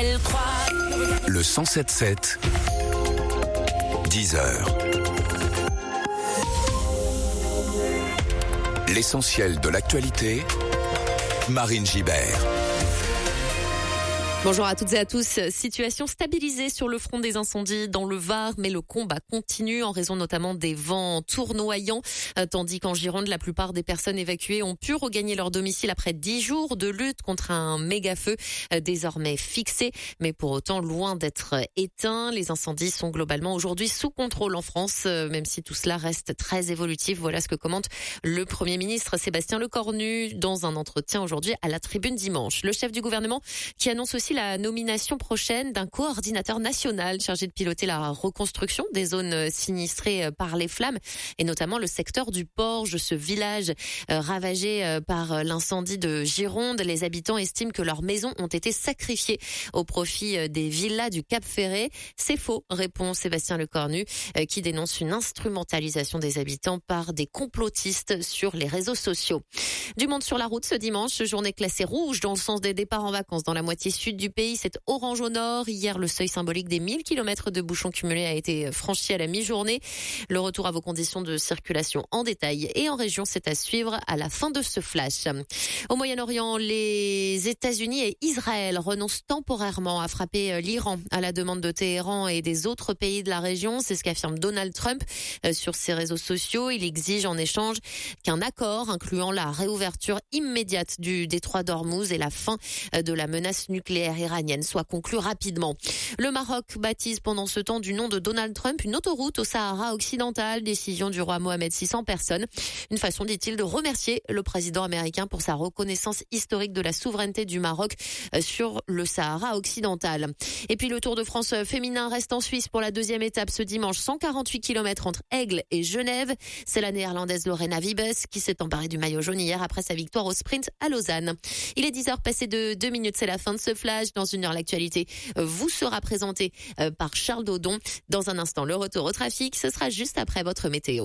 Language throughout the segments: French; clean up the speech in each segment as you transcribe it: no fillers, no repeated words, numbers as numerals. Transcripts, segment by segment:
Elle croit. Le 107.7, 10h. L'essentiel de l'actualité, Marine Gibert. Bonjour à toutes et à tous. Situation stabilisée sur le front des incendies dans le Var, mais le combat continue en raison notamment des vents tournoyants, tandis qu'en Gironde, la plupart des personnes évacuées ont pu regagner leur domicile après 10 jours de lutte contre un méga-feu désormais fixé, mais pour autant loin d'être éteint. Les incendies sont globalement aujourd'hui sous contrôle en France, même si tout cela reste très évolutif. Voilà ce que commente le Premier ministre Sébastien Lecornu dans un entretien aujourd'hui à la Tribune dimanche. Le chef du gouvernement qui annonce aussi la nomination prochaine d'un coordinateur national chargé de piloter la reconstruction des zones sinistrées par les flammes et notamment le secteur du Porge, ce village ravagé par l'incendie de Gironde. Les habitants estiment que leurs maisons ont été sacrifiées au profit des villas du Cap Ferret. C'est faux, répond Sébastien Lecornu, qui dénonce une instrumentalisation des habitants par des complotistes sur les réseaux sociaux. Du monde sur la route ce dimanche, journée classée rouge dans le sens des départs en vacances dans la moitié sud du pays. C'est orange au nord. Hier, le seuil symbolique des 1000 km de bouchons cumulés a été franchi à la mi-journée. Le retour à vos conditions de circulation en détail et en région, c'est à suivre à la fin de ce flash. Au Moyen-Orient, les États-Unis et Israël renoncent temporairement à frapper l'Iran à la demande de Téhéran et des autres pays de la région. C'est ce qu'affirme Donald Trump sur ses réseaux sociaux. Il exige en échange qu'un accord incluant la réouverture immédiate du détroit d'Ormuz et la fin de la menace nucléaire iranienne soit conclue rapidement. Le Maroc baptise pendant ce temps du nom de Donald Trump une autoroute au Sahara occidental, décision du roi Mohamed VI en personne. Une façon, dit-il, de remercier le président américain pour sa reconnaissance historique de la souveraineté du Maroc sur le Sahara occidental. Et puis le Tour de France féminin reste en Suisse pour la deuxième étape ce dimanche, 148 km entre Aigle et Genève. C'est la néerlandaise Lorena Wiebes qui s'est emparée du maillot jaune hier après sa victoire au sprint à Lausanne. Il est 10h passé de 2 minutes, c'est la fin de ce flash. Dans une heure, l'actualité vous sera présentée par Charles Dodon. Dans un instant, le retour au trafic, ce sera juste après votre météo.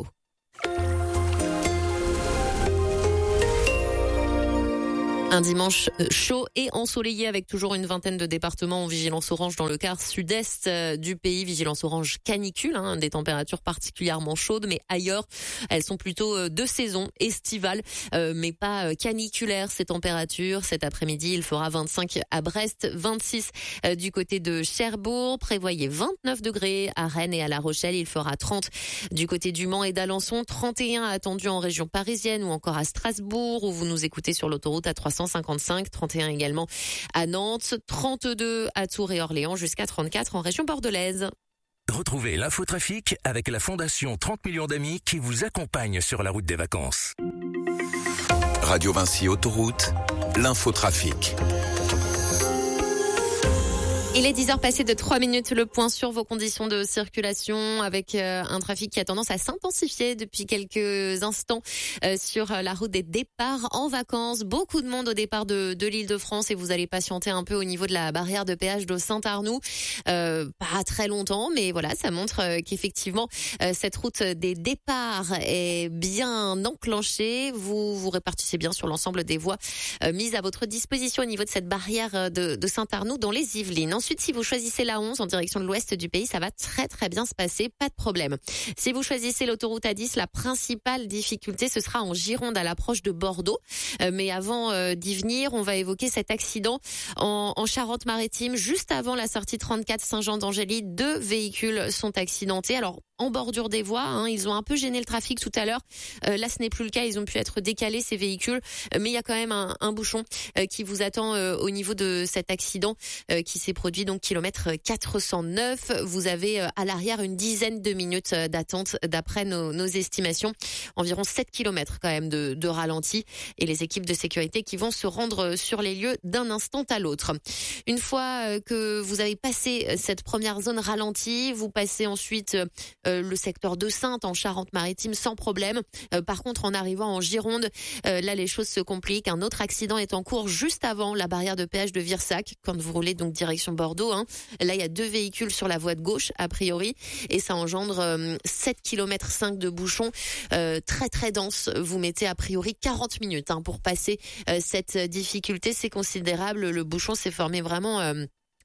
Un dimanche chaud et ensoleillé avec toujours une vingtaine de départements en vigilance orange dans le quart sud-est du pays. Vigilance orange canicule, des températures particulièrement chaudes, mais ailleurs, elles sont plutôt de saison, estivale, mais pas caniculaires ces températures. Cet après-midi, il fera 25 à Brest, 26 du côté de Cherbourg. Prévoyez 29 degrés à Rennes et à La Rochelle. Il fera 30 du côté du Mans et d'Alençon, 31 attendu en région parisienne ou encore à Strasbourg où vous nous écoutez sur l'autoroute A355, 31 également à Nantes, 32 à Tours et Orléans, jusqu'à 34 en région bordelaise. Retrouvez l'infotrafic avec la Fondation 30 millions d'amis qui vous accompagne sur la route des vacances. Radio Vinci Autoroute, l'infotrafic. Il est 10h passé de 3 minutes, le point sur vos conditions de circulation avec un trafic qui a tendance à s'intensifier depuis quelques instants sur la route des départs en vacances. Beaucoup de monde au départ de l'Île-de-France et vous allez patienter un peu au niveau de la barrière de péage de Saint-Arnoux. Pas très longtemps, mais voilà, ça montre qu'effectivement cette route des départs est bien enclenchée. Vous vous répartissez bien sur l'ensemble des voies mises à votre disposition au niveau de cette barrière de Saint-Arnoux dans les Yvelines. Ensuite, si vous choisissez la 11 en direction de l'ouest du pays, ça va très très bien se passer, pas de problème. Si vous choisissez l'autoroute A10, la principale difficulté, ce sera en Gironde à l'approche de Bordeaux. Mais avant d'y venir, on va évoquer cet accident en Charente-Maritime, juste avant la sortie 34 Saint-Jean-d'Angély. 2 véhicules sont accidentés. Alors, en bordure des voies, ils ont un peu gêné le trafic tout à l'heure. Là, ce n'est plus le cas. Ils ont pu être décalés, ces véhicules. Mais il y a quand même un bouchon qui vous attend au niveau de cet accident qui s'est produit donc kilomètre 409. Vous avez à l'arrière une dizaine de minutes d'attente d'après nos estimations. Environ 7 kilomètres quand même de ralenti et les équipes de sécurité qui vont se rendre sur les lieux d'un instant à l'autre. Une fois que vous avez passé cette première zone ralentie, vous passez ensuite le secteur de Saintes en Charente-Maritime sans problème. Par contre, en arrivant en Gironde, là les choses se compliquent. Un autre accident est en cours juste avant la barrière de péage de Virsac quand vous roulez donc direction Bordeaux. Là, il y a 2 véhicules sur la voie de gauche a priori et ça engendre 7 km 5 de bouchons très très dense. Vous mettez a priori 40 minutes pour passer cette difficulté. C'est considérable. Le bouchon s'est formé vraiment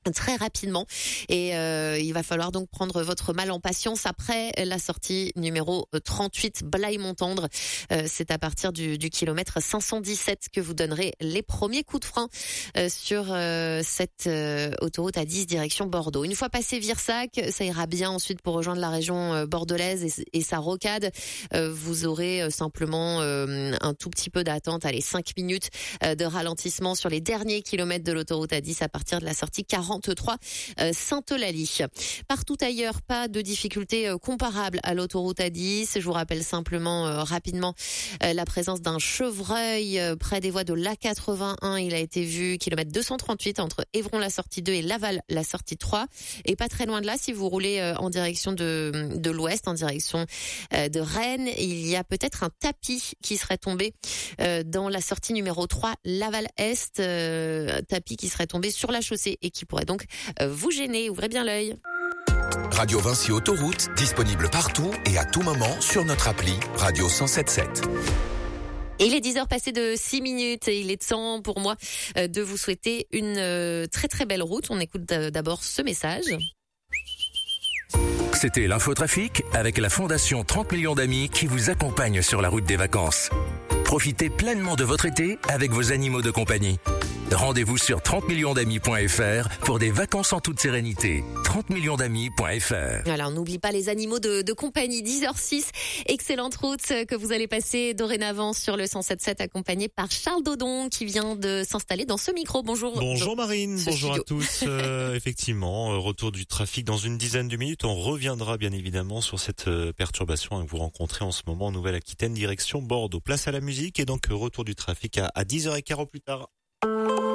très rapidement et il va falloir donc prendre votre mal en patience après la sortie numéro 38 Blaye-Montendre. C'est à partir du kilomètre 517 que vous donnerez les premiers coups de frein sur cette autoroute A10 direction Bordeaux. Une fois passé Virsac, ça ira bien ensuite pour rejoindre la région bordelaise et sa rocade. Vous aurez simplement un tout petit peu d'attente, 5 minutes de ralentissement sur les derniers kilomètres de l'autoroute A10 à partir de la sortie 43 Sainte-Eulalie. Partout ailleurs, pas de difficultés comparables à l'autoroute A10. Je vous rappelle simplement rapidement la présence d'un chevreuil près des voies de l'A81. Il a été vu kilomètre 238 entre Évron la sortie 2 et Laval la sortie 3. Et pas très loin de là, si vous roulez en direction de l'ouest, en direction de Rennes, il y a peut-être un tapis qui serait tombé dans la sortie numéro 3 Laval-Est. Tapis qui serait tombé sur la chaussée et qui pourrait donc vous gêner. Ouvrez bien l'œil. Radio Vinci Autoroute, disponible partout et à tout moment sur notre appli Radio 107.7. Et il est 10h passées de 6 minutes et il est temps pour moi de vous souhaiter une très très belle route. On écoute d'abord ce message. C'était l'infotrafic avec la Fondation 30 millions d'amis qui vous accompagne sur la route des vacances. Profitez pleinement de votre été avec vos animaux de compagnie. Rendez-vous sur 30millionsdamis.fr pour des vacances en toute sérénité. 30millionsdamis.fr. Alors, n'oublie pas les animaux de compagnie. 10h06, excellente route que vous allez passer dorénavant sur le 107.7 accompagné par Charles Dodon qui vient de s'installer dans ce micro. Bonjour. Bonjour Marine, bonjour studio. à tous. Effectivement, retour du trafic dans une dizaine de minutes. On reviendra bien évidemment sur cette perturbation que vous rencontrez en ce moment en Nouvelle-Aquitaine, direction Bordeaux. Place à la musique et donc retour du trafic à 10h15 plus tard.